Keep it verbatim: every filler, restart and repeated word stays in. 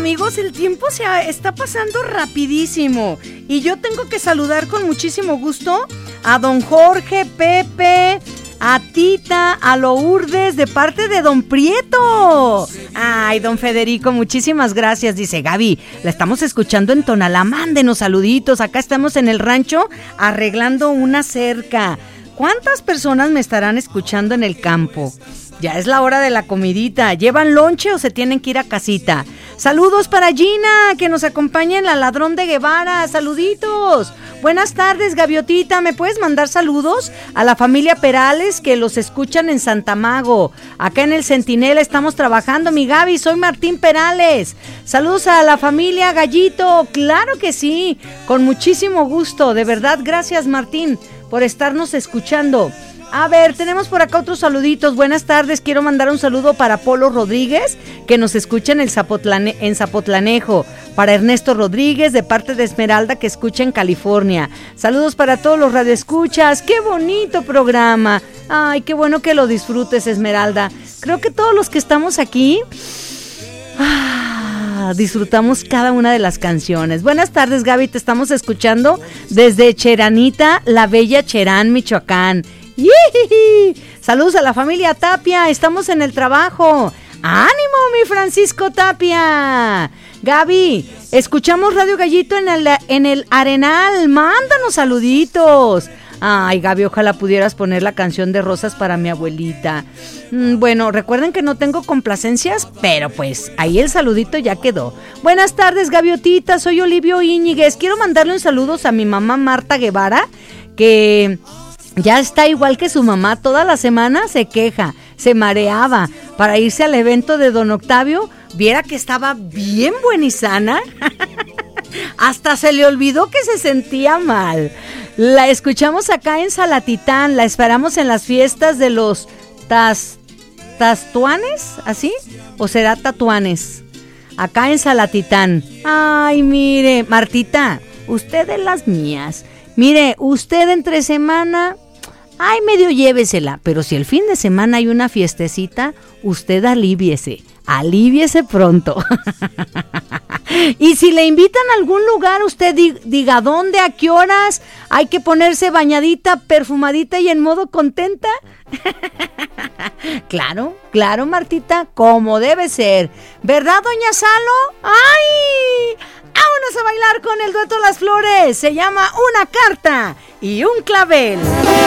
amigos, el tiempo se ha, está pasando rapidísimo y yo tengo que saludar con muchísimo gusto a don Jorge, Pepe, a Tita, a Lourdes, de parte de don Prieto. Ay, don Federico, muchísimas gracias. Dice Gaby, la estamos escuchando en Tonalá, mándenos saluditos. Acá estamos en el rancho arreglando una cerca. ¿Cuántas personas me estarán escuchando en el campo? Ya es la hora de la comidita. ¿Llevan lonche o se tienen que ir a casita? Saludos para Gina, que nos acompaña en la Ladrón de Guevara. Saluditos. Buenas tardes, Gaviotita. ¿Me puedes mandar saludos a la familia Perales que los escuchan en Santa Mago? Acá en el Centinela estamos trabajando, mi Gaby. Soy Martín Perales. Saludos a la familia Gallito. Claro que sí, con muchísimo gusto. De verdad, gracias, Martín, por estarnos escuchando. A ver, tenemos por acá otros saluditos. Buenas tardes, quiero mandar un saludo para Polo Rodríguez, que nos escucha en el Zapotlane- en Zapotlanejo. Para Ernesto Rodríguez, de parte de Esmeralda, que escucha en California. Saludos para todos los radioescuchas. ¡Qué bonito programa! Ay, qué bueno que lo disfrutes, Esmeralda. Creo que todos los que estamos aquí ah, disfrutamos cada una de las canciones. Buenas tardes, Gaby, te estamos escuchando desde Cheranita, la bella Cherán, Michoacán. ¡Yee! Saludos a la familia Tapia, estamos en el trabajo. ¡Ánimo, mi Francisco Tapia! Gaby, escuchamos Radio Gallito en el, en el Arenal, mándanos saluditos. Ay, Gaby, ojalá pudieras poner la canción de Rosas para mi abuelita. Mm, bueno, recuerden que no tengo complacencias, pero pues ahí el saludito ya quedó. Buenas tardes, Gaviotita, soy Olivio Íñiguez. Quiero mandarle un saludo a mi mamá Marta Guevara, que ya está igual que su mamá, toda la semana se queja, se mareaba para irse al evento de don Octavio. Viera que estaba bien buena y sana. Hasta se le olvidó que se sentía mal. La escuchamos acá en Salatitán, la esperamos en las fiestas de los tas, Tastuanes, ¿así? ¿O será Tatuanes? Acá en Salatitán. Ay, mire, Martita, usted de las mías. Mire, usted entre semana, ay, medio llévesela, pero si el fin de semana hay una fiestecita, usted aliviese, aliviese pronto. Y si le invitan a algún lugar, usted diga dónde, a qué horas, hay que ponerse bañadita, perfumadita y en modo contenta. Claro, claro, Martita, como debe ser. ¿Verdad, doña Salo? ¡Ay! ¡Vámonos a bailar con el dueto Las Flores! Se llama Una Carta y un Clavel.